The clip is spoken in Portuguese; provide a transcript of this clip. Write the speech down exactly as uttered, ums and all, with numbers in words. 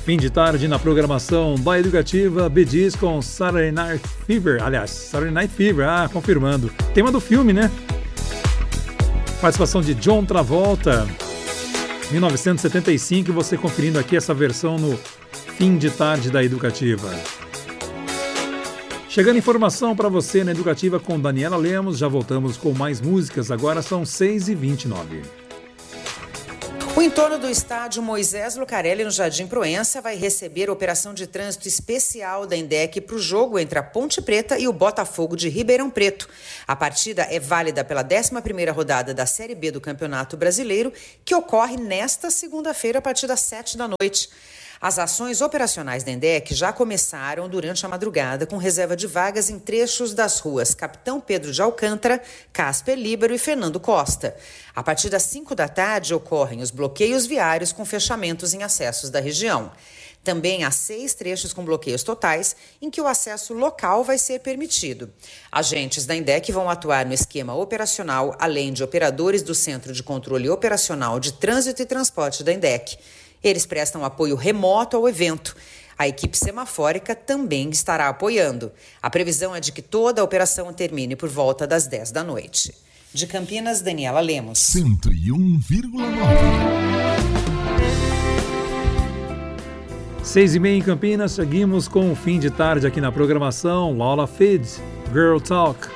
Fim de tarde na programação da Educativa, Bee Gees com Saturday Night Fever. Aliás, Saturday Night Fever, ah, confirmando. Tema do filme, né? Participação de John Travolta. mil novecentos e setenta e cinco, você conferindo aqui essa versão no Fim de Tarde da Educativa. Chegando informação para você na Educativa com Daniela Lemos, já voltamos com mais músicas, agora são seis e vinte e nove. O entorno do estádio Moisés Lucarelli, no Jardim Proença, vai receber a operação de trânsito especial da INDEC para o jogo entre a Ponte Preta e o Botafogo de Ribeirão Preto. A partida é válida pela décima primeira rodada da Série B do Campeonato Brasileiro, que ocorre nesta segunda-feira a partir das sete da noite. As ações operacionais da INDEC já começaram durante a madrugada, com reserva de vagas em trechos das ruas Capitão Pedro de Alcântara, Casper Líbero e Fernando Costa. A partir das cinco da tarde ocorrem os bloqueios viários com fechamentos em acessos da região. Também há seis trechos com bloqueios totais, em que o acesso local vai ser permitido. Agentes da INDEC vão atuar no esquema operacional, além de operadores do Centro de Controle Operacional de Trânsito e Transporte da INDEC. Eles prestam apoio remoto ao evento. A equipe semafórica também estará apoiando. A previsão é de que toda a operação termine por volta das dez da noite. De Campinas, Daniela Lemos. cento e um vírgula nove. Seis e meia em Campinas, seguimos com o Fim de Tarde aqui na programação. Lola Feed, Girl Talk.